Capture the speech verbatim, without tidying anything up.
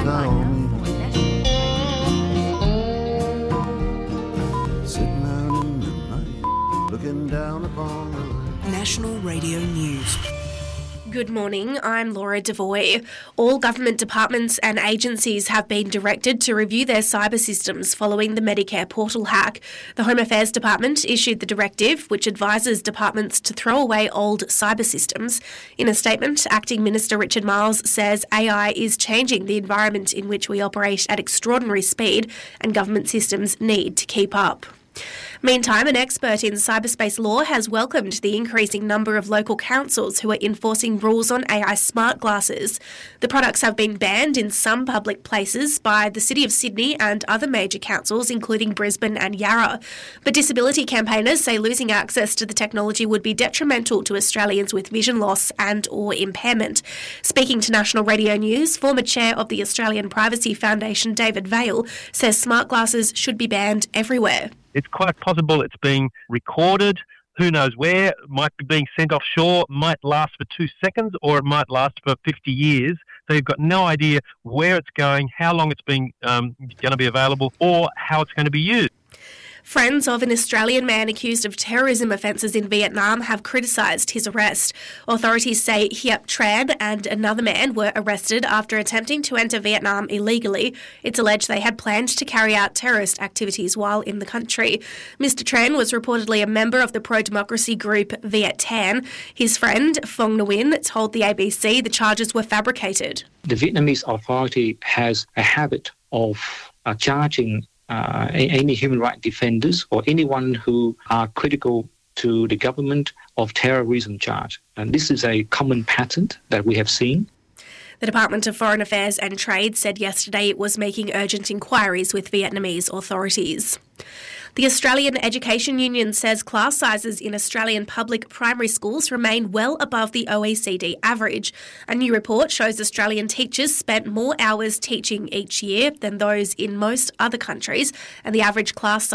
call me home. Sitting out in the night, looking down upon the land. National Radio News. Good morning, I'm Laura Devoy. All government departments and agencies have been directed to review their cyber systems following the Medicare portal hack. The Home Affairs Department issued the directive, which advises departments to throw away old cyber systems. In a statement, Acting Minister Richard Marles says A I is changing the environment in which we operate at extraordinary speed, and government systems need to keep up. Meantime, an expert in cyberspace law has welcomed the increasing number of local councils who are enforcing rules on A I smart glasses. The products have been banned in some public places by the City of Sydney and other major councils, including Brisbane and Yarra. But disability campaigners say losing access to the technology would be detrimental to Australians with vision loss and or impairment. Speaking to National Radio News, former chair of the Australian Privacy Foundation, David Vaile, says smart glasses should be banned everywhere. It's quite possible it's being recorded, who knows where, it might be being sent offshore, might last for two seconds or it might last for fifty years. So you've got no idea where it's going, how long it's being um, going to be available or how it's going to be used. Friends of an Australian man accused of terrorism offences in Vietnam have criticised his arrest. Authorities say Hiep Tran and another man were arrested after attempting to enter Vietnam illegally. It's alleged they had planned to carry out terrorist activities while in the country. Mister Tran was reportedly a member of the pro-democracy group Viet Thanh. His friend, Phong Nguyen, told the A B C the charges were fabricated. The Vietnamese authority has a habit of uh, charging Uh, any human rights defenders or anyone who are critical to the government of terrorism charge. And this is a common pattern that we have seen. The Department of Foreign Affairs and Trade said yesterday it was making urgent inquiries with Vietnamese authorities. The Australian Education Union says class sizes in Australian public primary schools remain well above the O E C D average. A new report shows Australian teachers spent more hours teaching each year than those in most other countries, and the average class